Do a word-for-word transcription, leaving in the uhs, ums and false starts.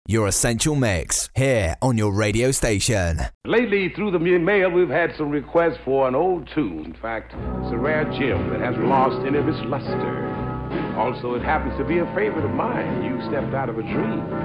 Your Essential Mix, here on your radio station. Lately, through the mail, we've had some requests for an old tune. In fact, it's a rare gem that hasn't lost any of its luster. Also, it happens to be a favorite of mine. You stepped out of a dream.